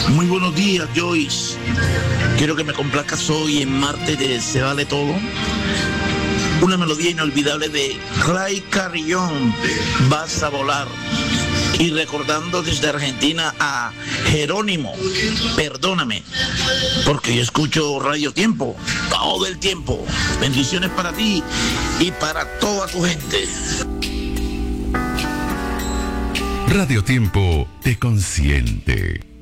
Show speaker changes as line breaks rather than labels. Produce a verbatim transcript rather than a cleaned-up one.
Muy buenos días, Joyce. Quiero que me complazcas hoy en martes de Se Vale Todo. Una melodía inolvidable de Ray Carrión, Vas a Volar. Y recordando desde Argentina a Jerónimo, Perdóname, porque yo escucho Radio Tiempo todo el tiempo. Bendiciones para ti y para toda tu gente.
Radio Tiempo te consiente.